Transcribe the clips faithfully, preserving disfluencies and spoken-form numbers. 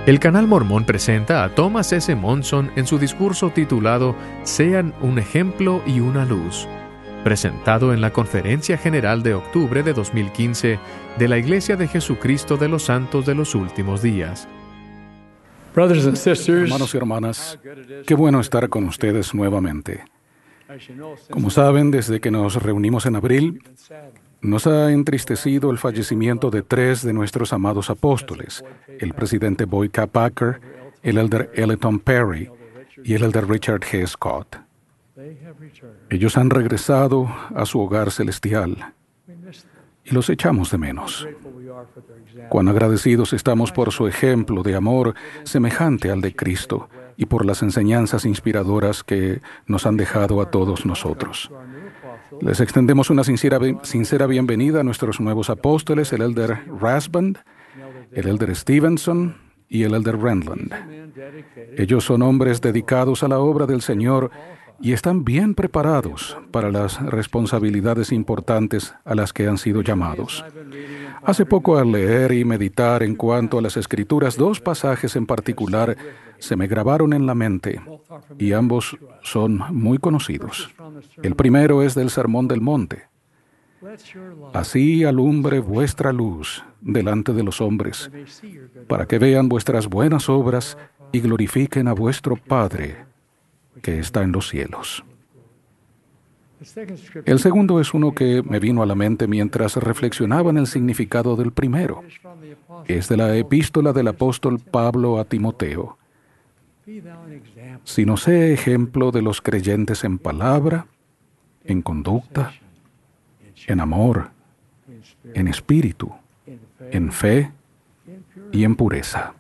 El Canal Mormón presenta a Thomas S. Monson en su discurso titulado Sean un ejemplo y una luz, presentado en la Conferencia General de octubre de dos mil quince de la Iglesia de Jesucristo de los Santos de los Últimos Días. Brothers and sisters, Hermanos y hermanas, qué bueno estar con ustedes nuevamente. Como saben, desde que nos reunimos en abril, nos ha entristecido el fallecimiento de tres de nuestros amados apóstoles, el presidente Boyd K. Packer, el elder Ellington Perry y el elder Richard G. Scott. Ellos han regresado a su hogar celestial y los echamos de menos. Cuán agradecidos estamos por su ejemplo de amor semejante al de Cristo y por las enseñanzas inspiradoras que nos han dejado a todos nosotros. Les extendemos una sincera, sincera bienvenida a nuestros nuevos apóstoles, el elder Rasband, el elder Stevenson y el elder Renland. Ellos son hombres dedicados a la obra del Señor y están bien preparados para las responsabilidades importantes a las que han sido llamados. Hace poco, al leer y meditar en cuanto a las Escrituras, dos pasajes en particular se me grabaron en la mente, y ambos son muy conocidos. El primero es del Sermón del Monte. Así alumbre vuestra luz delante de los hombres, para que vean vuestras buenas obras y glorifiquen a vuestro Padre que está en los cielos. El segundo es uno que me vino a la mente mientras reflexionaba en el significado del primero. Es de la epístola del apóstol Pablo a Timoteo. Sino sé ejemplo de los creyentes en palabra, en conducta, en amor, en espíritu, en fe y en pureza.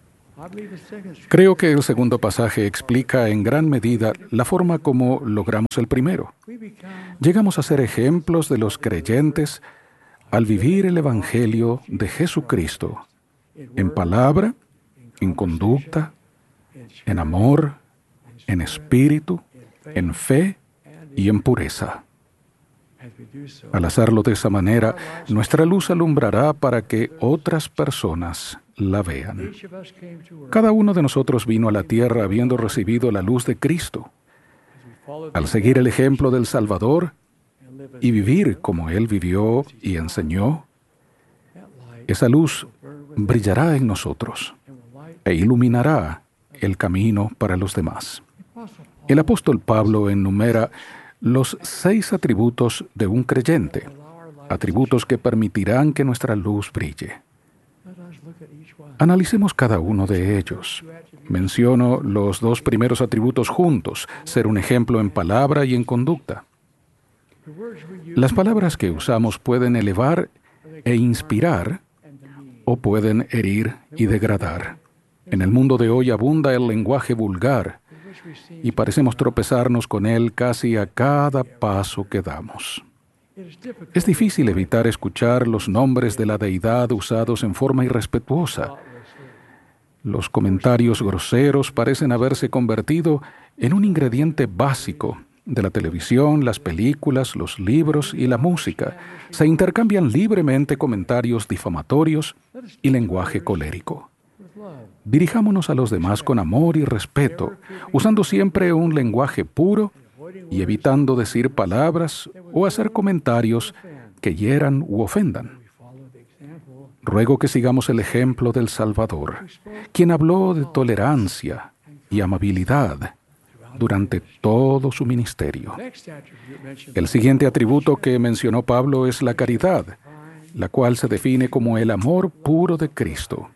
Creo que el segundo pasaje explica en gran medida la forma como logramos el primero. Llegamos a ser ejemplos de los creyentes al vivir el Evangelio de Jesucristo en palabra, en conducta, en amor, en espíritu, en fe y en pureza. Al hacerlo de esa manera, nuestra luz alumbrará para que otras personas la vean. Cada uno de nosotros vino a la tierra habiendo recibido la luz de Cristo. Al seguir el ejemplo del Salvador y vivir como Él vivió y enseñó, esa luz brillará en nosotros e iluminará el camino para los demás. El apóstol Pablo enumera los seis atributos de un creyente, atributos que permitirán que nuestra luz brille. Analicemos cada uno de ellos. Menciono los dos primeros atributos juntos, ser un ejemplo en palabra y en conducta. Las palabras que usamos pueden elevar e inspirar o pueden herir y degradar. En el mundo de hoy abunda el lenguaje vulgar y parecemos tropezarnos con él casi a cada paso que damos. Es difícil evitar escuchar los nombres de la deidad usados en forma irrespetuosa. Los comentarios groseros parecen haberse convertido en un ingrediente básico de la televisión, las películas, los libros y la música. Se intercambian libremente comentarios difamatorios y lenguaje colérico. Dirijámonos a los demás con amor y respeto, usando siempre un lenguaje puro y evitando decir palabras o hacer comentarios que hieran u ofendan. Ruego que sigamos el ejemplo del Salvador, quien habló de tolerancia y amabilidad durante todo su ministerio. El siguiente atributo que mencionó Pablo es la caridad, la cual se define como el amor puro de Cristo.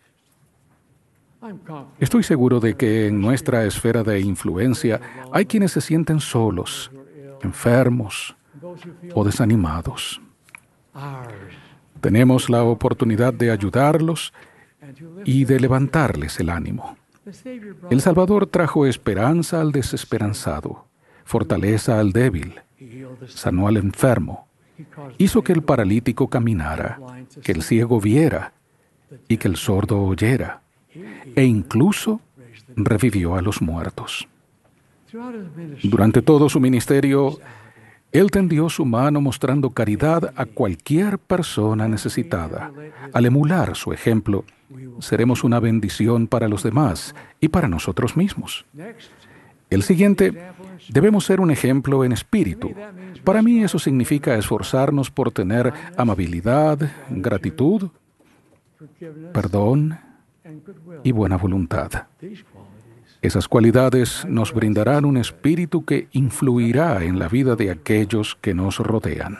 Estoy seguro de que en nuestra esfera de influencia hay quienes se sienten solos, enfermos o desanimados. Tenemos la oportunidad de ayudarlos y de levantarles el ánimo. El Salvador trajo esperanza al desesperanzado, fortaleza al débil, sanó al enfermo, hizo que el paralítico caminara, que el ciego viera y que el sordo oyera, e incluso revivió a los muertos. Durante todo su ministerio, Él tendió su mano mostrando caridad a cualquier persona necesitada. Al emular su ejemplo, seremos una bendición para los demás y para nosotros mismos. El siguiente, debemos ser un ejemplo en espíritu. Para mí eso significa esforzarnos por tener amabilidad, gratitud, perdón y buena voluntad. Esas cualidades nos brindarán un espíritu que influirá en la vida de aquellos que nos rodean.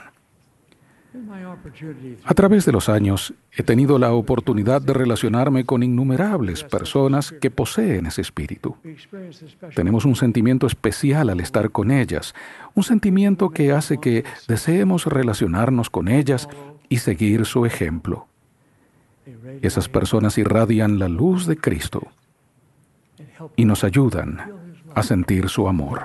A través de los años, he tenido la oportunidad de relacionarme con innumerables personas que poseen ese espíritu. Tenemos un sentimiento especial al estar con ellas, un sentimiento que hace que deseemos relacionarnos con ellas y seguir su ejemplo. Esas personas irradian la luz de Cristo y nos ayudan a sentir su amor.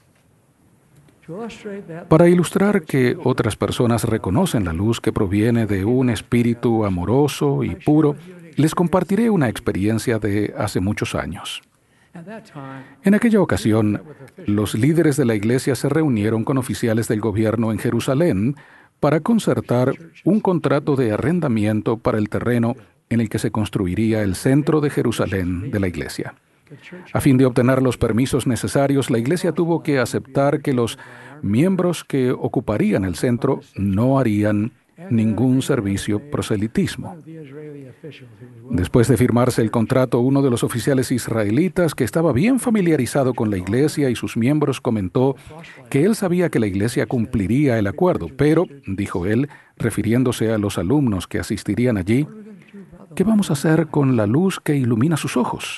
Para ilustrar que otras personas reconocen la luz que proviene de un espíritu amoroso y puro, les compartiré una experiencia de hace muchos años. En aquella ocasión, los líderes de la iglesia se reunieron con oficiales del gobierno en Jerusalén para concertar un contrato de arrendamiento para el terreno en el que se construiría el centro de Jerusalén de la iglesia. A fin de obtener los permisos necesarios, la iglesia tuvo que aceptar que los miembros que ocuparían el centro no harían ningún servicio proselitismo. Después de firmarse el contrato, uno de los oficiales israelitas, que estaba bien familiarizado con la iglesia y sus miembros, comentó que él sabía que la iglesia cumpliría el acuerdo, pero, dijo él, refiriéndose a los alumnos que asistirían allí, ¿qué vamos a hacer con la luz que ilumina sus ojos?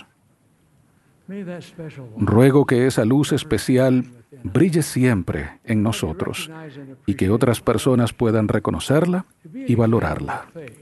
Ruego que esa luz especial brille siempre en nosotros y que otras personas puedan reconocerla y valorarla.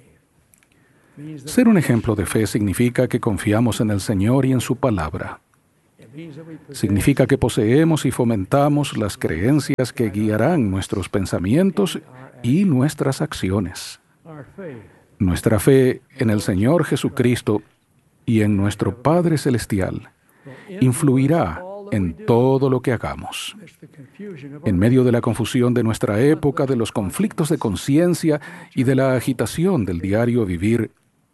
Ser un ejemplo de fe significa que confiamos en el Señor y en su palabra. Significa que poseemos y fomentamos las creencias que guiarán nuestros pensamientos y nuestras acciones. Nuestra fe en el Señor Jesucristo y en nuestro Padre Celestial influirá en todo lo que hagamos. En medio de la confusión de nuestra época, de los conflictos de conciencia y de la agitación del diario vivir,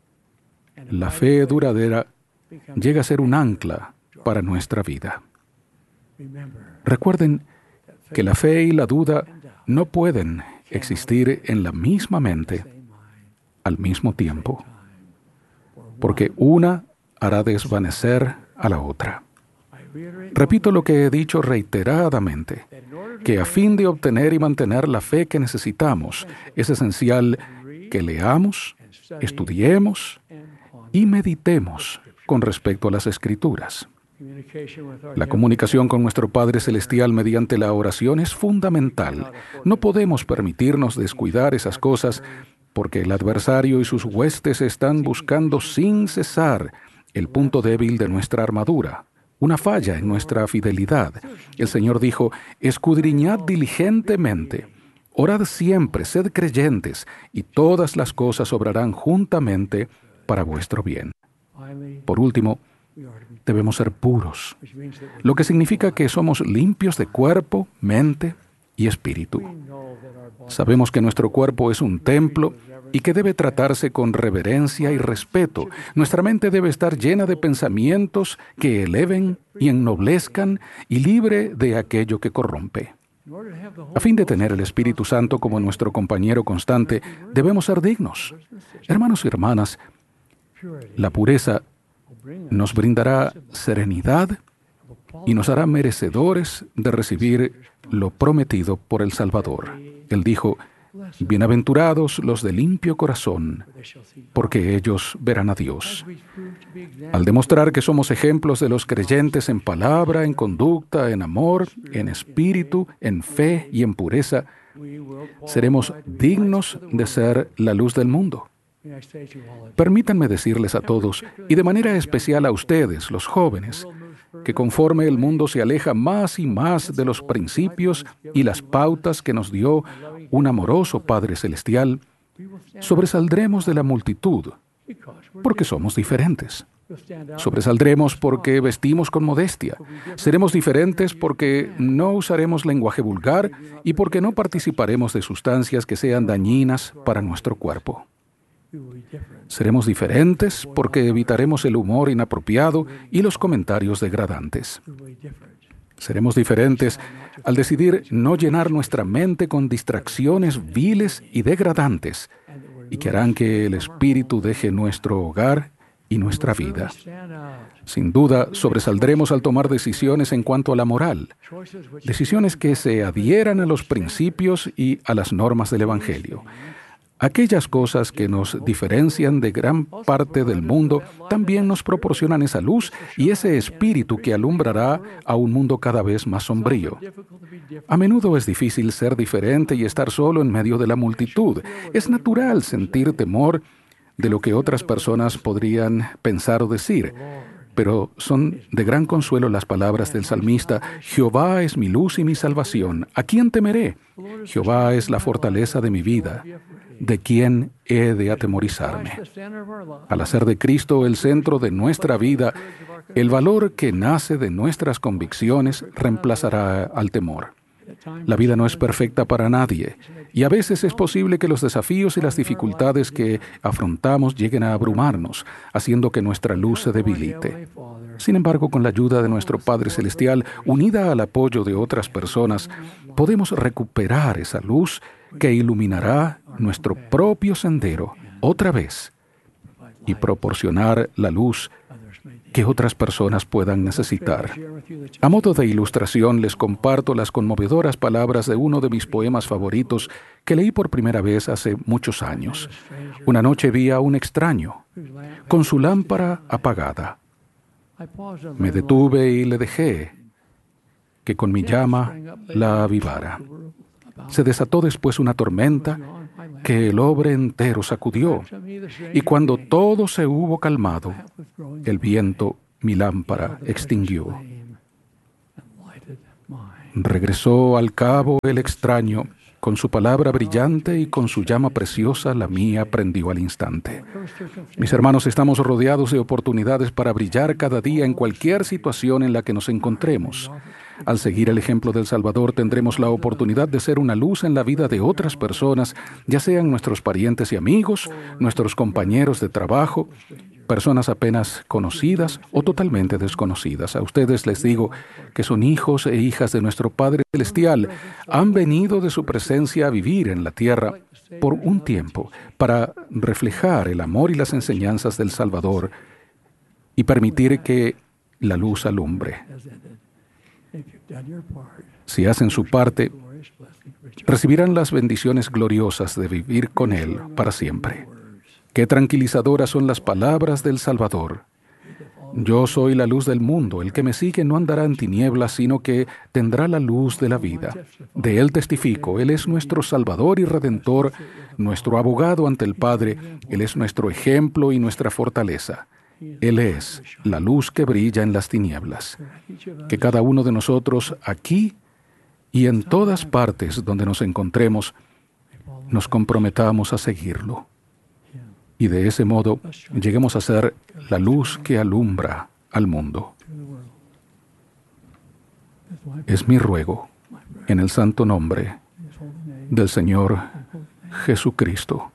la fe duradera llega a ser un ancla para nuestra vida. Recuerden que la fe y la duda no pueden existir en la misma mente al mismo tiempo, porque una hará desvanecer a la otra. Repito lo que he dicho reiteradamente, que a fin de obtener y mantener la fe que necesitamos, es esencial que leamos, estudiemos y meditemos con respecto a las Escrituras. La comunicación con nuestro Padre Celestial mediante la oración es fundamental. No podemos permitirnos descuidar esas cosas porque el adversario y sus huestes están buscando sin cesar el punto débil de nuestra armadura, una falla en nuestra fidelidad. El Señor dijo, escudriñad diligentemente, orad siempre, sed creyentes, y todas las cosas obrarán juntamente para vuestro bien. Por último, debemos ser puros, lo que significa que somos limpios de cuerpo, mente y espíritu. Sabemos que nuestro cuerpo es un templo y que debe tratarse con reverencia y respeto. Nuestra mente debe estar llena de pensamientos que eleven y ennoblezcan y libre de aquello que corrompe. A fin de tener el Espíritu Santo como nuestro compañero constante, debemos ser dignos. Hermanos y hermanas, la pureza nos brindará serenidad y nos hará merecedores de recibir lo prometido por el Salvador. Él dijo, bienaventurados los de limpio corazón, porque ellos verán a Dios. Al demostrar que somos ejemplos de los creyentes en palabra, en conducta, en amor, en espíritu, en fe y en pureza, seremos dignos de ser la luz del mundo. Permítanme decirles a todos, y de manera especial a ustedes, los jóvenes, que conforme el mundo se aleja más y más de los principios y las pautas que nos dio un amoroso Padre Celestial, sobresaldremos de la multitud, porque somos diferentes. Sobresaldremos porque vestimos con modestia. Seremos diferentes porque no usaremos lenguaje vulgar y porque no participaremos de sustancias que sean dañinas para nuestro cuerpo. Seremos diferentes porque evitaremos el humor inapropiado y los comentarios degradantes. Seremos diferentes al decidir no llenar nuestra mente con distracciones viles y degradantes y que harán que el Espíritu deje nuestro hogar y nuestra vida. Sin duda, sobresaldremos al tomar decisiones en cuanto a la moral, decisiones que se adhieran a los principios y a las normas del Evangelio. Aquellas cosas que nos diferencian de gran parte del mundo también nos proporcionan esa luz y ese espíritu que alumbrará a un mundo cada vez más sombrío. A menudo es difícil ser diferente y estar solo en medio de la multitud. Es natural sentir temor de lo que otras personas podrían pensar o decir. Pero son de gran consuelo las palabras del salmista: Jehová es mi luz y mi salvación. ¿A quién temeré? Jehová es la fortaleza de mi vida. ¿De quién he de atemorizarme? Al hacer de Cristo el centro de nuestra vida, el valor que nace de nuestras convicciones reemplazará al temor. La vida no es perfecta para nadie, y a veces es posible que los desafíos y las dificultades que afrontamos lleguen a abrumarnos, haciendo que nuestra luz se debilite. Sin embargo, con la ayuda de nuestro Padre Celestial, unida al apoyo de otras personas, podemos recuperar esa luz que iluminará nuestro propio sendero otra vez y proporcionar la luz que otras personas puedan necesitar. A modo de ilustración, les comparto las conmovedoras palabras de uno de mis poemas favoritos que leí por primera vez hace muchos años. Una noche vi a un extraño, con su lámpara apagada. Me detuve y le dejé que con mi llama la avivara. Se desató después una tormenta que el orbe entero sacudió, y cuando todo se hubo calmado, el viento mi lámpara extinguió. Regresó al cabo el extraño, con su palabra brillante y con su llama preciosa la mía prendió al instante. Mis hermanos, estamos rodeados de oportunidades para brillar cada día en cualquier situación en la que nos encontremos. Al seguir el ejemplo del Salvador, tendremos la oportunidad de ser una luz en la vida de otras personas, ya sean nuestros parientes y amigos, nuestros compañeros de trabajo, personas apenas conocidas o totalmente desconocidas. A ustedes les digo que son hijos e hijas de nuestro Padre Celestial. Han venido de su presencia a vivir en la tierra por un tiempo para reflejar el amor y las enseñanzas del Salvador y permitir que la luz alumbre. Si hacen su parte, recibirán las bendiciones gloriosas de vivir con Él para siempre. Qué tranquilizadoras son las palabras del Salvador. Yo soy la luz del mundo. El que me sigue no andará en tinieblas, sino que tendrá la luz de la vida. De Él testifico. Él es nuestro Salvador y Redentor, nuestro abogado ante el Padre. Él es nuestro ejemplo y nuestra fortaleza. Él es la luz que brilla en las tinieblas. Que cada uno de nosotros, aquí y en todas partes donde nos encontremos, nos comprometamos a seguirlo. Y de ese modo lleguemos a ser la luz que alumbra al mundo. Es mi ruego, en el santo nombre del Señor Jesucristo,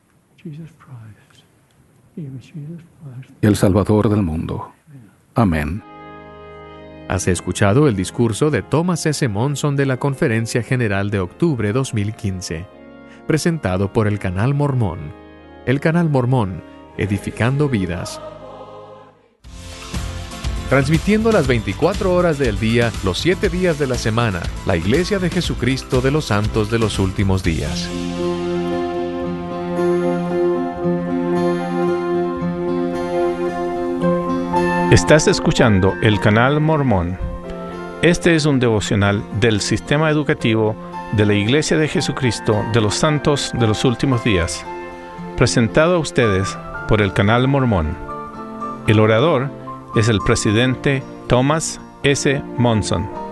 el Salvador del mundo. Amén. Has escuchado el discurso de Thomas S. Monson de la Conferencia General de Octubre dos mil quince, presentado por el Canal Mormón. El Canal Mormón, edificando vidas. Transmitiendo las veinticuatro horas del día, los siete días de la semana, la Iglesia de Jesucristo de los Santos de los Últimos Días. Estás escuchando el Canal Mormón. Este es un devocional del Sistema Educativo de la Iglesia de Jesucristo de los Santos de los Últimos Días, presentado a ustedes por el Canal Mormón. El orador es el presidente Thomas S. Monson.